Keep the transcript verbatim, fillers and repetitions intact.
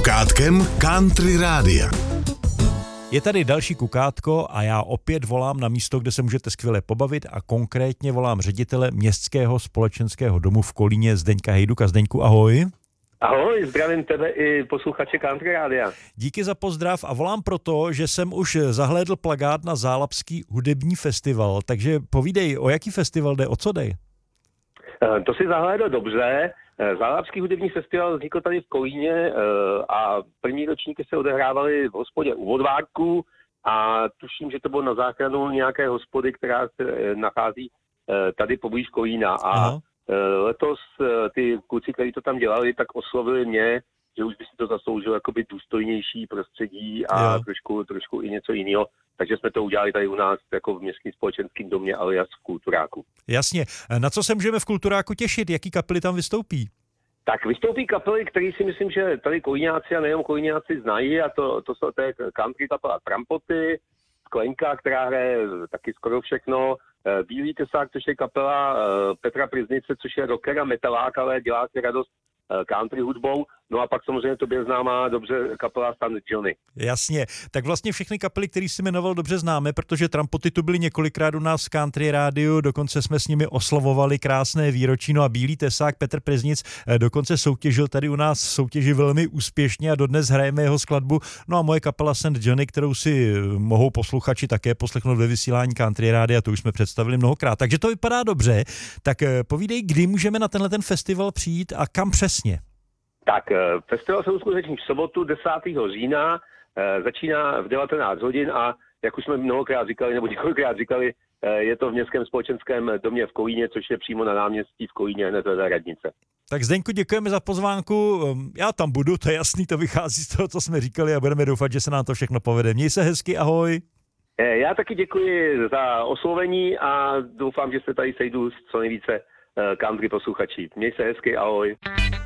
Kukátkem Country Rádia. Je tady další Kukátko a já opět volám na místo, kde se můžete skvěle pobavit a konkrétně volám ředitele Městského společenského domu v Kolíně Zdeňka Hejduka. Zdeňku, ahoj. Ahoj, zdravím tebe i posluchače Country Rádia. Díky za pozdrav a volám proto, že jsem už zahlédl plakát na Zálapský hudební festival, takže povídej, o jaký festival jde, o co dej? To si zahlédl dobře. Zálapský hudební festival vznikl tady v Kolíně a první ročníky se odehrávaly v hospodě u Vodvárku a tuším, že to bylo na záchranu nějaké hospody, která se nachází tady poblíž Kolína. A Aha. letos ty kluci, kteří to tam dělali, tak oslovili mě, že už by si to zasloužilo jakoby důstojnější prostředí a trošku, trošku i něco jiného. Takže jsme to udělali tady u nás jako v Městském společenském domě alias v Kulturáku. Jasně. Na co se můžeme v Kulturáku těšit? Jaký kapely tam vystoupí? Tak vystoupí kapely, které si myslím, že tady Kolíňáci a nejenom Kolíňáci znají, a to, to jsou té country kapela Trampoty, Sklenka, která hraje taky skoro všechno, Bílý tesák, což je kapela Petra Priznice, což je rocker a metalák, ale dělá si radost country hudbou. No a pak samozřejmě tobě známá dobře kapela Saint Johnny. Jasně, tak vlastně všechny kapely, které jsi jmenoval, dobře známe, protože Trampoty tu byly několikrát u nás v Country Rádiu, dokonce jsme s nimi oslavovali krásné výročí, no a Bílý tesák Petr Priznic dokonce soutěžil tady u nás v soutěži velmi úspěšně a dodnes hrajeme jeho skladbu. No a moje kapela Saint Johnny, kterou si mohou posluchači také poslechnout ve vysílání Country Rádia, to už jsme představili mnohokrát. Takže to vypadá dobře. Tak povídej, kdy můžeme na tenhle ten festival přijít a kam přesně? Tak, festival se uskuteční v sobotu desátého října, začíná v devatenáct hodin a jak už jsme mnohokrát říkali, nebo několikrát říkali, je to v Městském společenském domě v Kolíně, což je přímo na náměstí v Kolíně, hned vedle radnice. Tak Zdeňku, děkujeme za pozvánku, já tam budu, to je jasný, to vychází z toho, co jsme říkali a budeme doufat, že se nám to všechno povede. Měj se hezky, ahoj. Já taky děkuji za oslovení a doufám, že se tady sejdu s co nejvíce country posluchačí. Měj se hezky, ahoj.